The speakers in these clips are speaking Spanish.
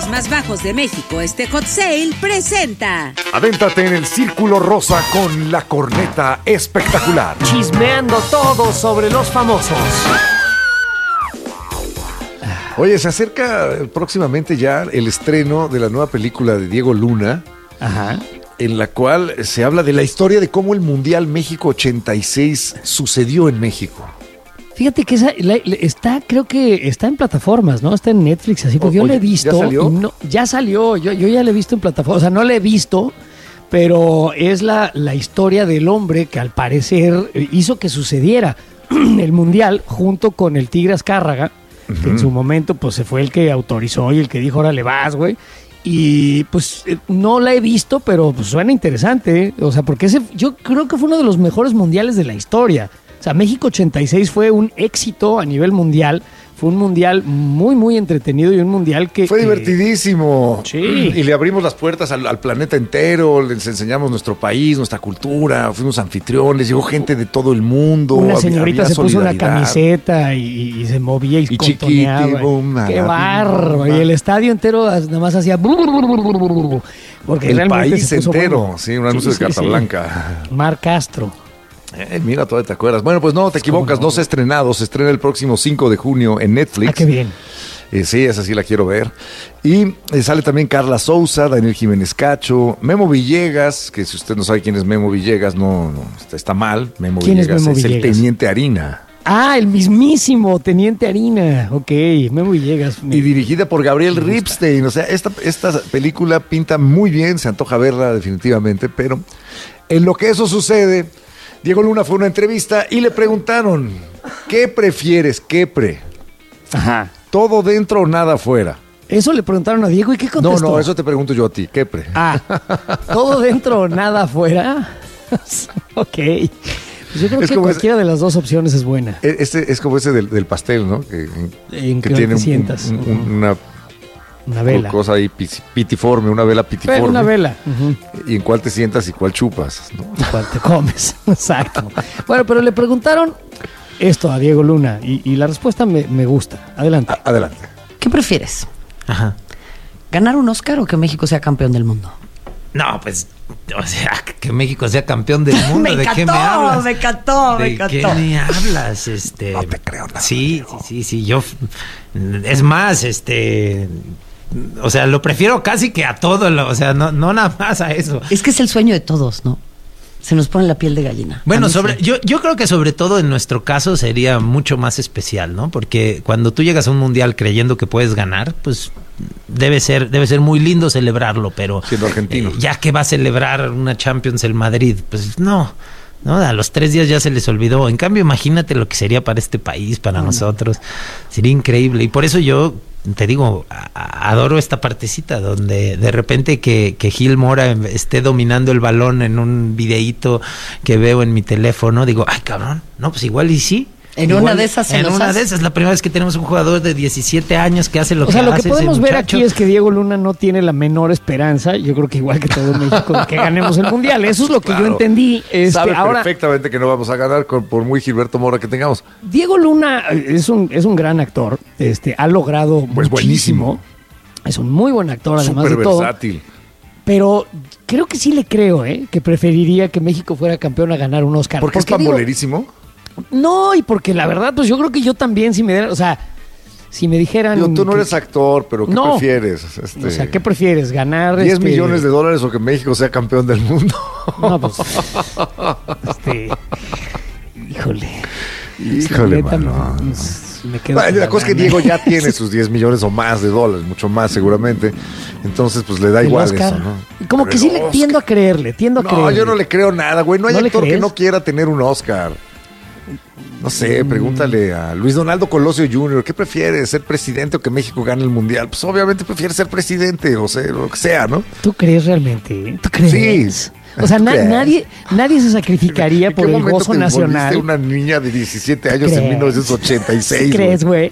precios más bajos de México, este Hot Sale presenta. Adéntrate en el Círculo Rosa con la corneta espectacular. Chismeando todo sobre los famosos. Oye, se acerca próximamente ya el estreno de la nueva película de Diego Luna. Ajá. En la cual se habla de la historia de cómo el Mundial México 86 sucedió en México. Fíjate que creo que está en plataformas, ¿no? Está en Netflix, así, porque yo la he visto. ¿Ya salió? Ya salió, yo ya la he visto en plataformas, o sea, no la he visto, pero es la historia del hombre que al parecer hizo que sucediera el Mundial junto con el Tigre Azcárraga, que en su momento pues se fue el que autorizó y el que dijo, órale vas, güey. Y pues no la he visto, pero pues suena interesante, ¿eh? O sea, porque yo creo que fue uno de los mejores mundiales de la historia. O sea, México 86 fue un éxito a nivel mundial. Fue un mundial muy, muy entretenido y un mundial que... Fue divertidísimo. Sí. Y le abrimos las puertas al planeta entero, les enseñamos nuestro país, nuestra cultura, fuimos anfitriones, llegó gente de todo el mundo. Una señorita había se puso una solidaridad. Camiseta y se movía y contoneaba. ¡Qué bárbaro! Y el estadio entero nada más hacía... Porque el país se puso entero, bueno. sí, un anuncio de Carta Blanca. Mar Castro. Mira, todavía te acuerdas. Bueno, pues no, te equivocas, no se ha estrenado, se estrena el próximo 5 de junio en Netflix. Ah, qué bien. Sí, esa sí la quiero ver. Y sale también Carla Souza, Daniel Jiménez Cacho, Memo Villegas, que si usted no sabe quién es Memo Villegas, no está mal. Memo ¿Quién Villegas es Memo el Villegas? Teniente Harina. Ah, el mismísimo Teniente Harina. Ok, Memo Villegas. Y dirigida por Gabriel Ripstein. O sea, esta película pinta muy bien, se antoja verla definitivamente, pero en lo que eso sucede, Diego Luna fue a una entrevista y le preguntaron, ¿qué prefieres, Ajá. ¿Todo dentro o nada afuera? Eso le preguntaron a Diego y ¿qué contestó? No, eso te pregunto yo a ti, ¿qué ¿todo dentro o nada afuera? Ok. Pues yo creo que cualquiera de las dos opciones es buena. Es como ese del pastel, ¿no? En que que tiene te sientas. una vela. cosa ahí pitiforme, una vela pitiforme. Pero una vela. Y en cuál te sientas y cuál chupas, ¿no? Y cuál te comes. Exacto. Bueno, pero le preguntaron esto a Diego Luna y la respuesta me gusta. Adelante. Adelante. ¿Qué prefieres? Ajá. ¿Ganar un Oscar o que México sea campeón del mundo? No, pues, o sea, que México sea campeón del mundo. ¿De qué me hablas? Me encantó. ¿De qué me hablas? No te creo nada. Sí, yo... Es más, o sea, lo prefiero casi que a todo, o sea, no nada más a eso. Es que es el sueño de todos, ¿no? Se nos pone la piel de gallina. Bueno, yo creo que sobre todo en nuestro caso sería mucho más especial, ¿no? Porque cuando tú llegas a un mundial creyendo que puedes ganar, pues debe ser muy lindo celebrarlo, pero siendo argentino, ya que va a celebrar una Champions el Madrid, pues no, a los 3 días ya se les olvidó. En cambio, imagínate lo que sería para este país, para nosotros, sería increíble. Y por eso yo te digo, adoro esta partecita donde de repente que Gil Mora esté dominando el balón en un videíto que veo en mi teléfono, digo, ay cabrón, no, pues igual y sí. En una de esas en una de esas, la primera vez que tenemos un jugador de 17 años que hace lo que hace. O sea, lo que podemos ese ver muchacho. aquí es que Diego Luna no tiene la menor esperanza, yo creo que igual que todo México, de que ganemos el Mundial. Eso es lo que yo entendí. Sabe ahora, perfectamente que no vamos a ganar por muy Gilberto Mora que tengamos. Diego Luna es un gran actor, ha logrado pues muchísimo. Buenísimo. Es un muy buen actor, además Súper de todo. versátil. Pero creo que sí le creo, que preferiría que México fuera campeón a ganar un Oscar. ¿Porque es pambolerísimo? No, y porque la verdad, pues yo creo que yo también, si me dijeran... Tú no eres actor, pero ¿qué prefieres? O sea, ¿qué prefieres? ¿Ganar $10 millones o que México sea campeón del mundo? No, pues... Híjole, mano. Me quedo la cosa es que Diego ya tiene sus $10 millones o más de dólares, mucho más seguramente. Entonces, pues le da igual Oscar, eso, ¿no? Y como pero que sí le tiendo a creerle. No, yo no le creo nada, güey. No hay actor que crees? no quiera tener un Oscar. No sé, pregúntale a Luis Donaldo Colosio Jr., ¿qué prefieres, ser presidente o que México gane el Mundial? Pues obviamente prefiere ser presidente, o sea, lo que sea, ¿no? ¿Tú crees realmente? ¿Tú crees? Sí. O sea, nadie se sacrificaría por el gozo nacional. ¿En qué momento te volviste una niña de 17 años en 1986? ¿Crees, güey?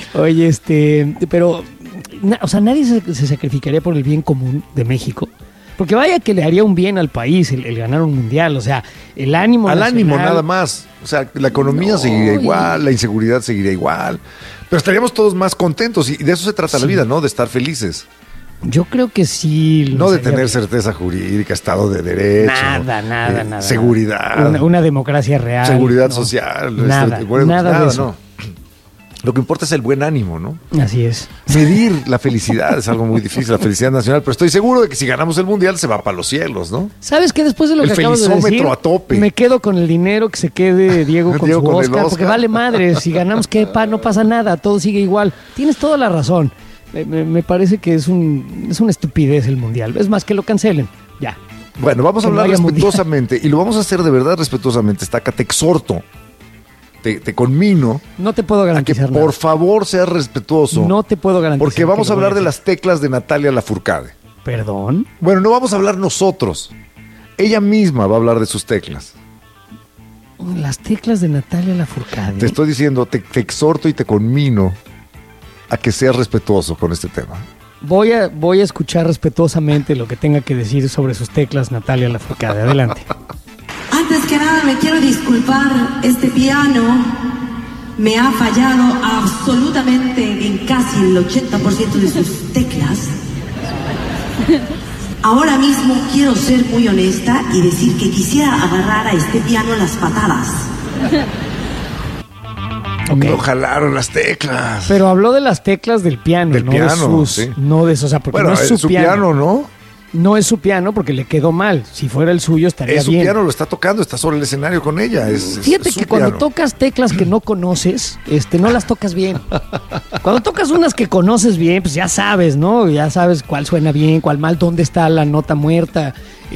Oye, pero... O sea, nadie se sacrificaría por el bien común de México. Porque vaya que le haría un bien al país el ganar un mundial, o sea, el ánimo Al nacional. ánimo nada más. O sea, la economía seguiría igual, la inseguridad seguiría igual. Pero estaríamos todos más contentos y de eso se trata la vida, ¿no? De estar felices. Yo creo que sí. No de sería tener bien. certeza jurídica, Estado de Derecho. Nada. Seguridad. Una democracia real. Seguridad ¿no? social. Nada, nada de eso. No. Lo que importa es el buen ánimo, ¿no? Así es. Medir la felicidad es algo muy difícil, la felicidad nacional, pero estoy seguro de que si ganamos el mundial se va para los cielos, ¿no? ¿Sabes qué? Después de lo El que acabas de felizómetro decir, a tope. me quedo con el dinero, que se quede Diego con Diego su con el Oscar, Oscar. porque vale madre, si ganamos, ¿qué? No pasa nada, todo sigue igual. Tienes toda la razón. Me parece que es una estupidez el mundial. Es más, que lo cancelen, ya. Bueno, vamos a Que no hablar haya mundial. respetuosamente y lo vamos a hacer de verdad respetuosamente. Estaca, te exhorto, te conmino No te puedo a que garantizar nada. por favor seas respetuoso. No te puedo garantizar. Porque vamos que a lo voy hablar de hacer. las teclas de Natalia Lafourcade. ¿Perdón? Bueno, no vamos a hablar nosotros. Ella misma va a hablar de sus teclas. Las teclas de Natalia Lafourcade. Te estoy diciendo, te exhorto y te conmino a que seas respetuoso con este tema. Voy a escuchar respetuosamente lo que tenga que decir sobre sus teclas Natalia Lafourcade. Adelante. Antes que nada me quiero disculpar, este piano me ha fallado absolutamente en casi el 80% de sus teclas. Ahora mismo quiero ser muy honesta y decir que quisiera agarrar a este piano a las patadas. Ok. No jalaron las teclas. Pero habló de las teclas del piano, Del no piano, de sus, sí. no de eso, o sea, porque Bueno, no es su piano. ¿no? No es su piano porque le quedó mal. Si fuera el suyo estaría Es su bien. piano, lo está tocando, está sobre el escenario con ella. Fíjate es su que cuando piano. tocas teclas que no conoces, no las tocas bien. Cuando tocas unas que conoces bien, pues ya sabes, ¿no? Ya sabes cuál suena bien, cuál mal, dónde está la nota muerta,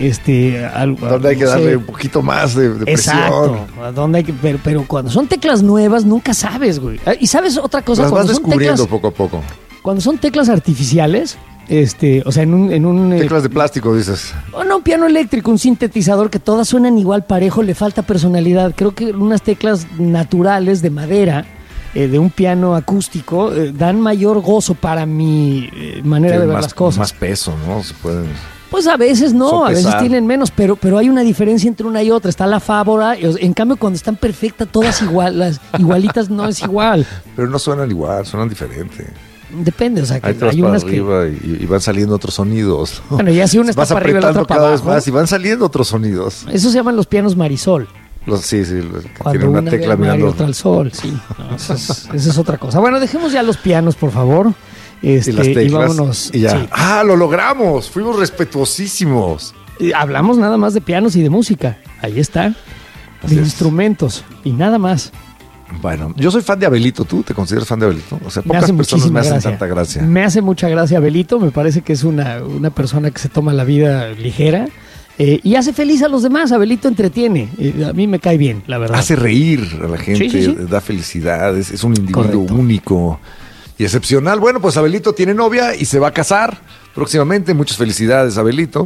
Donde hay que no sé. darle un poquito más de presión. Exacto. ¿Dónde hay que, pero cuando son teclas nuevas nunca sabes, güey. Y sabes otra cosa, Las vas cuando son descubriendo teclas, poco a poco. cuando son teclas artificiales, o sea, en un Teclas de plástico, dices. o no, un piano eléctrico, un sintetizador que todas suenan igual parejo, le falta personalidad. Creo que unas teclas naturales de madera, de un piano acústico, dan mayor gozo para mi manera de ver más, las cosas. Más peso, ¿no? Se pueden... Pues a veces no, Sopesar. a veces tienen menos, pero hay una diferencia entre una y otra. Está la fábora, en cambio cuando están perfectas, todas las igualitas no es igual. Pero no suenan igual, suenan diferente. Depende, o sea, que Ahí te vas hay para unas que... arriba y van saliendo otros sonidos. Bueno, ya si una está vas para arriba y la otra apretando para cada vez abajo. más y van saliendo otros sonidos. Eso se llaman los pianos Marisol. Sí, que Cuando tienen una una tecla ve al mar y mirando. otra al sol, sí. No, esa es otra cosa. Bueno, dejemos ya los pianos, por favor. Y las teclas. Vámonos. Y ya. Sí. ¡Ah, lo logramos! Fuimos respetuosísimos. Hablamos nada más de pianos y de música. Ahí está. Así De es. instrumentos y nada más. Bueno, yo soy fan de Abelito. ¿Tú te consideras fan de Abelito? O sea, Me pocas hace personas muchísima me hacen gracia. tanta gracia. Me hace mucha gracia Abelito. Me parece que es una persona que se toma la vida ligera y hace feliz a los demás. Abelito entretiene. A mí me cae bien, la verdad. Hace reír a la gente, Sí. da felicidad, es un individuo Correcto. único y excepcional. Bueno, pues Abelito tiene novia y se va a casar próximamente. Muchas felicidades, Abelito.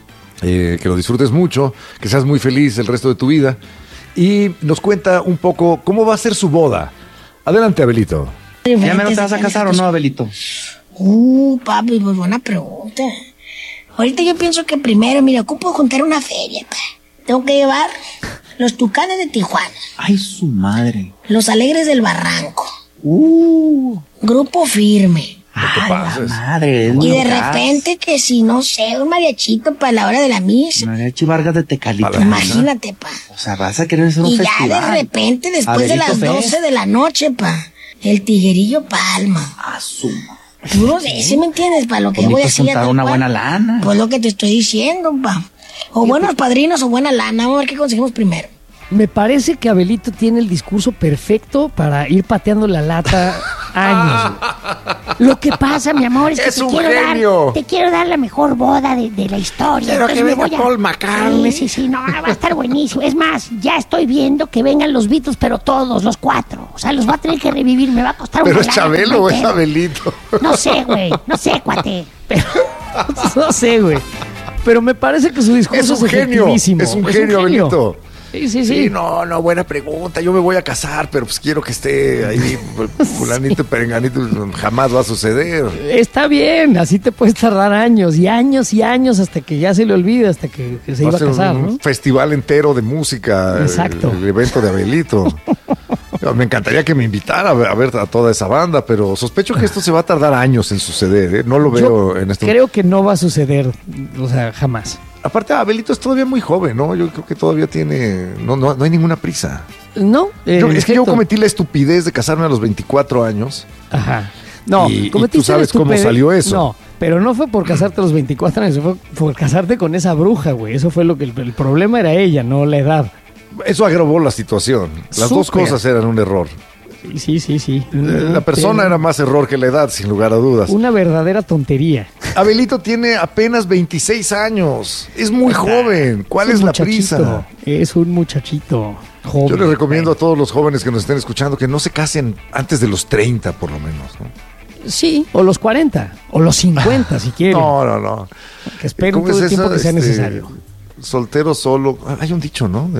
Que lo disfrutes mucho, que seas muy feliz el resto de tu vida. Y nos cuenta un poco cómo va a ser su boda. Adelante, Abelito. ¿Ya me lo te vas a casar o no, Abelito? Papi, pues buena pregunta. Ahorita yo pienso que primero, mira, ocupo juntar una feria, pa. Tengo que llevar los Tucanes de Tijuana, Ay, su madre. los Alegres del Barranco, Grupo Firme. Ay, pases. la madre. es Y de un gas. repente que si, no sé, un mariachito para la hora de la misa. Mariachi Vargas de Tecalito. Imagínate, pa. O sea, vas a querer hacer un Y festival. ya de repente, después de Abelito las Fest. 12 de la noche, pa, el Tiguerillo Palma. A su madre. Tú no sé, ¿sí me entiendes? Para lo que Bonito voy a decir. juntar una buena lana. Pues lo que te estoy diciendo, pa. O buenos padrinos o buena lana. Vamos a ver qué conseguimos primero. Me parece que Abelito tiene el discurso perfecto para ir pateando la lata años. Lo que pasa, mi amor, es que ¡Es un genio! te quiero dar la mejor boda de la historia. Quiero que Entonces me venga voy a- Paul McCartney. Sí, no, va a estar buenísimo. Es más, ya estoy viendo que vengan los Beatles, pero todos, los 4. O sea, los va a tener que revivir, me va a costar ¿Pero una es lana Chabelo o es entera. Abelito? No sé, güey, no sé, cuate. No sé, güey. Pero me parece que su discurso Es es, un genio, efectivísimo. es un genio, Abelito. Sí. No, buena pregunta. Yo me voy a casar, pero pues quiero que esté ahí fulanito, perenganito. Jamás va a suceder. Está bien, así te puedes tardar años y años y años hasta que ya se le olvide, hasta que se iba a casar, ¿no? Un festival entero de música. Exacto. El evento de Abelito. Me encantaría que me invitara a ver a toda esa banda, pero sospecho que esto se va a tardar años en suceder, ¿eh? No lo veo en este momento. Creo que no va a suceder, o sea, jamás. Aparte, Abelito es todavía muy joven, ¿no? Yo creo que todavía tiene... No hay ninguna prisa. No. Es que yo cometí la estupidez de casarme a los 24 años. Ajá. No, y tú sabes cómo salió eso. No, pero no fue por casarte a los 24 años, fue por casarte con esa bruja, güey. Eso fue lo que el problema era ella, no la edad. Eso agravó la situación. Las dos cosas eran un error. Sí. La persona era más error que la edad, sin lugar a dudas. Una verdadera tontería. Abelito tiene apenas 26 años. Es muy joven. ¿Cuál es la prisa? Es un muchachito joven. Yo les recomiendo a todos los jóvenes que nos estén escuchando que no se casen antes de los 30, por lo menos, ¿no? Sí, o los 40, o los 50, si quieren. No. Que esperen todo el tiempo que sea necesario. Soltero solo. Hay un dicho, ¿no?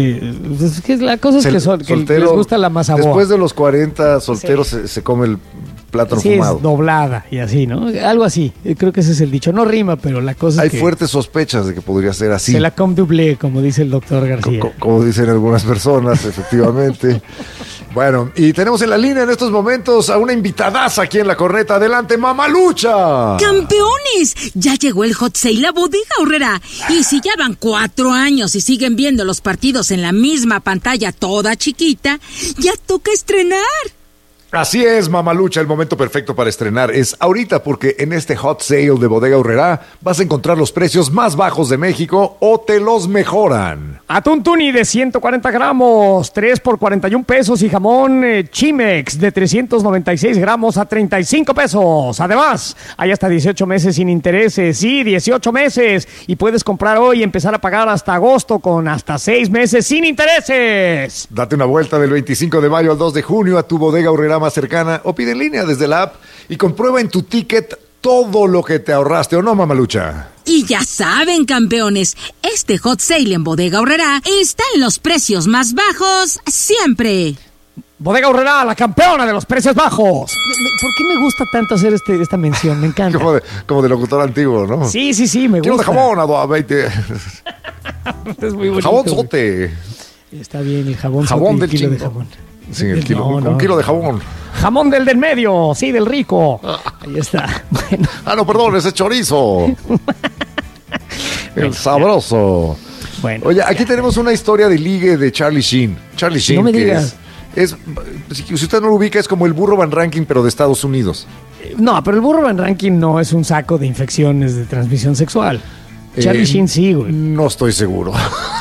Es que la cosa es que soltero, les gusta la masa boa. Después de los 40, soltero se come el plátano fumado. Es doblada y así, ¿no? Algo así. Creo que ese es el dicho. No rima, pero la cosa es que... Hay fuertes sospechas de que podría ser así. Se la come doublé, como dice el doctor García. Como dicen algunas personas, efectivamente. Bueno, y tenemos en la línea en estos momentos a una invitadaza aquí en La Corneta. Adelante, Mamalucha. ¡Campeones! Ya llegó el Hot Sale a Bodega Aurrerá. Y si ya van 4 años y siguen viendo los partidos en la misma pantalla toda chiquita, ya toca estrenar. Así es, Mamalucha, el momento perfecto para estrenar es ahorita, porque en este Hot Sale de Bodega Aurrerá vas a encontrar los precios más bajos de México o te los mejoran. Atún tuni de 140 gramos, 3 por 41 pesos y jamón Chimex de 396 gramos a 35 pesos. Además, hay hasta 18 meses sin intereses, sí, 18 meses. Y puedes comprar hoy y empezar a pagar hasta agosto con hasta 6 meses sin intereses. Date una vuelta del 25 de mayo al 2 de junio a tu Bodega Aurrerá más cercana o pide en línea desde la app y comprueba en tu ticket todo lo que te ahorraste, ¿o no, Mamalucha? Y ya saben, campeones, este Hot Sale en Bodega Aurrerá está en los precios más bajos siempre. Bodega Aurrerá, la campeona de los precios bajos. ¿Por qué me gusta tanto hacer esta mención? Me encanta. Como de locutor antiguo, ¿no? Sí, me gusta. Quiero de jamón a 20. Es muy bonito. Jabón sote. Está bien, el jabón del kilo chingo. de jabón. Sí, el kilo, un kilo de jabón. Jamón del medio, sí, del rico. Ahí está. Bueno. No, perdón, ese chorizo. El sabroso. Bueno. Oye, aquí tenemos una historia de ligue de Charlie Sheen. Charlie Sheen, no me que digas. si usted no lo ubica, es como el burro Van Rankin, pero de Estados Unidos. No, pero el burro Van Rankin no es un saco de infecciones de transmisión sexual. Charlie Sheen sí, güey. No estoy seguro.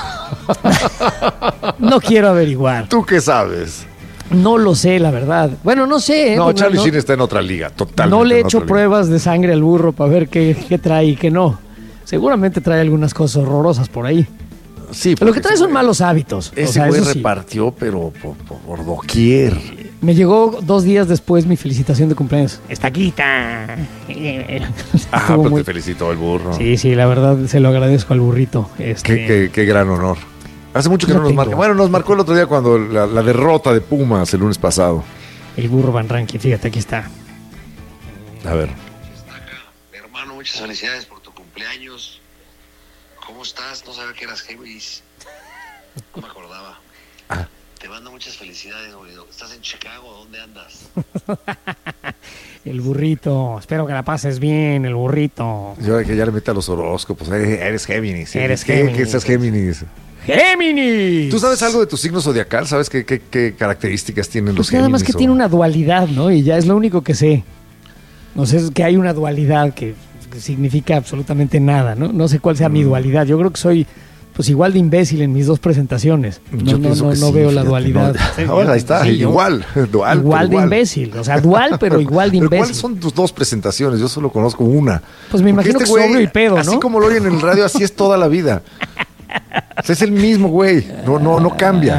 No quiero averiguar. ¿Tú qué sabes? No lo sé, la verdad. Bueno, no sé. No, Charlie Sheen está en otra liga, totalmente. No le he hecho pruebas de sangre al burro para ver qué trae y qué no. Seguramente trae algunas cosas horrorosas por ahí. Sí, pero lo que trae son malos hábitos. Ese güey repartió, pero por doquier. Me llegó 2 días después mi felicitación de cumpleaños. Estaquita. Pues te felicitó el burro. Sí, la verdad se lo agradezco al burrito. Qué gran honor. Hace mucho que no nos marca. Bueno, nos marcó el otro día cuando la derrota de Pumas el lunes pasado. El burro Van Rankin, fíjate, aquí está. A ver. Mi hermano, muchas felicidades por tu cumpleaños. ¿Cómo estás? No sabía que eras Géminis. No me acordaba. Te mando muchas felicidades, boludo. ¿Estás en Chicago? ¿Dónde andas? El burrito. Espero que la pases bien, el burrito. Yo que ya le mete a los horóscopos. Eres Géminis. Eres Géminis. ¿Qué estás Géminis? ¡Géminis! ¿Tú sabes algo de tu signo zodiacal? ¿Sabes qué características tienen los Géminis? Nada más que tiene una dualidad, ¿no? Y ya es lo único que sé. No sé, es que hay una dualidad que significa absolutamente nada, ¿no? No sé cuál sea mi dualidad. Yo creo que soy pues igual de imbécil en mis 2 presentaciones. No veo la dualidad. Ahora ahí está, igual de imbécil. O sea, dual, pero igual de imbécil. ¿Cuáles son tus 2 presentaciones? Yo solo conozco una. Pues me imagino que sobrio y pedo, ¿no? Así como lo oyen en el radio, así es toda la vida. O sea, es el mismo güey, no cambia.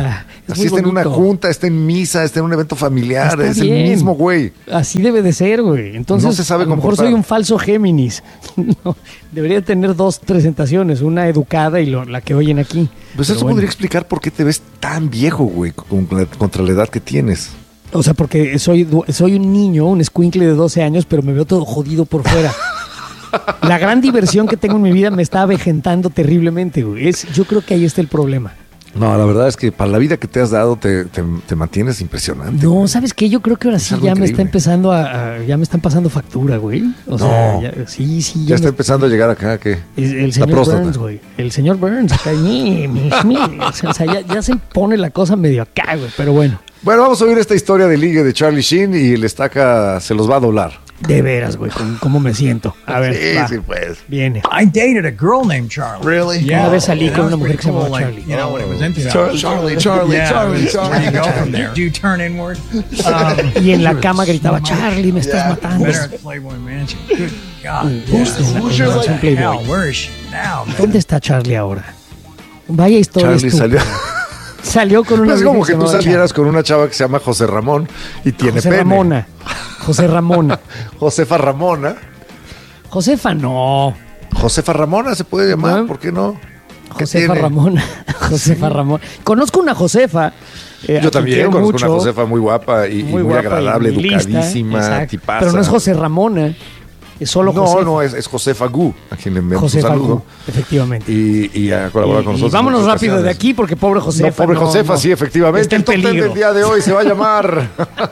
Así está en una junta, está en misa, está en un evento familiar, Está es bien. el mismo güey. Así debe de ser, güey. Entonces, No se sabe a lo mejor comportar. soy un falso Géminis. No, debería tener 2 presentaciones, una educada y la que oyen aquí. Pues Pero eso bueno. podría explicar por qué te ves tan viejo, güey, contra la edad que tienes. O sea, porque soy un niño, un escuincle de 12 años, pero me veo todo jodido por fuera. La gran diversión que tengo en mi vida me está avejentando terriblemente, güey. Yo creo que ahí está el problema. No, la verdad es que para la vida que te has dado te mantienes impresionante. No, ¿sabes qué? Yo creo que ahora Es sí algo ya me está increíble. empezando ya me están pasando factura, güey. O sea, No. sí. Ya está empezando a llegar acá, ¿qué? El La señor próstata. Burns, güey. El señor Burns, acá. O sea, ya se pone la cosa medio acá, güey. Pero bueno, Bueno, vamos a oír esta historia de ligue de Charlie Sheen y el estaca se los va a doblar. de veras, güey, cómo me siento. A ver, Sí, va. sí, pues. Viene. I dated a girl named Charlie. Really? Una vez salí con that una was mujer que se pretty llamaba cool, Charlie. You know, when it was into that. Charlie. Yeah, it was- where you go from there. Do you turn inward? Y en la cama gritaba, Charlie, me estás matando. Better at Playboy Mansion. Good God. Who's your What the Playboy? hell? Where is she now, man? ¿Dónde está Charlie ahora? Vaya historia Charlie estúpida. Salió con una Es vieja como se que tú llamaba salieras con una chava que se llama José Ramón y tiene José pene. Ramona. José Ramona. Josefa Ramona. Josefa no. Josefa Ramona se puede llamar, No. ¿por qué no? ¿Qué Josefa tiene? Ramona. Josefa Ramona. Conozco una Josefa. a Yo quien también quiero conozco mucho, una Josefa muy guapa y muy guapa agradable, y lista, educadísima, exacto. tipaza. Pero no es José Ramona. Es solo No, Josefa. no, es Josefa Gu, a quien le enviamos un Josefa saludo. Gu, efectivamente. Y a colaborar con Y nosotros. vámonos en muchas rápido de ocasiones. aquí porque pobre Josefa. No, pobre Josefa, sí, efectivamente. Está en El top 10 peligro. del día de hoy se va a llamar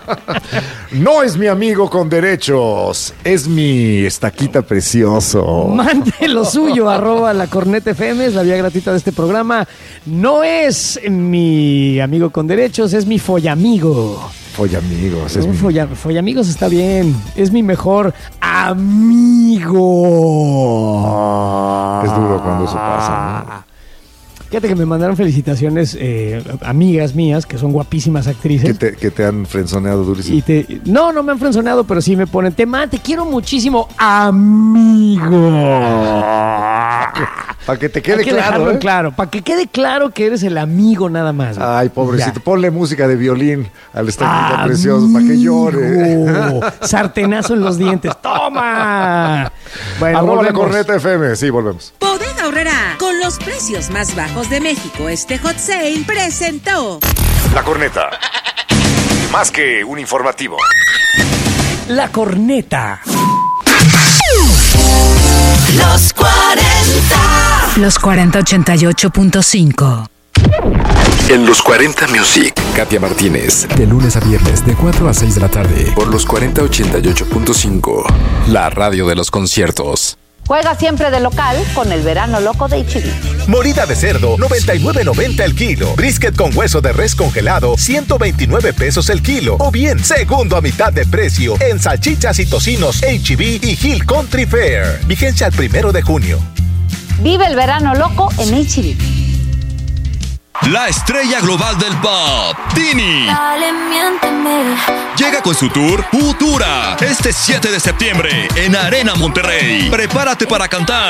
No es mi amigo con derechos, es mi estaquita precioso. Mande lo suyo, @La Corneta FM, es la vía gratuita de este programa. No es mi amigo con derechos, es mi follamigo. Oye, amigos, es Un mi... follamigos está bien. Es mi mejor amigo. Es duro cuando eso pasa, ¿no? Fíjate que me mandaron felicitaciones amigas mías que son guapísimas actrices. Que te han frenzoneado durísimo. No me han frenzoneado, pero sí me ponen, te quiero muchísimo, amigo. Para que te quede Hay que claro, dejarlo en ¿eh? claro, para que quede claro que eres el amigo nada más. güey. Ay, pobrecito. Ya. Ponle música de violín al estaquita precioso para que llore. Amigo. Sartenazo en los dientes. ¡Toma! Bueno, @La volvemos. Corneta FM. Sí, volvemos. Bodega Aurrera, con los precios más bajos de México, este hot sale presentó La Corneta. Más que un informativo. La Corneta. Los 40. Los 4088.5. En los 40 Music, Katia Martínez. De lunes a viernes, de 4 a 6 de la tarde. Por los 4088.5. La radio de los conciertos. Juega siempre de local con el verano loco de H-E-B. Molida de cerdo, 99.90 el kilo. Brisket con hueso de res congelado, 129 pesos el kilo. O bien, segundo a mitad de precio en salchichas y tocinos H-E-B y Hill Country Fair. Vigencia al 1 de junio. Vive el verano loco en H-E-B. La estrella global del pop, Tini, Dale, miénteme. llega con su tour Futura este 7 de septiembre en Arena Monterrey. Prepárate para cantar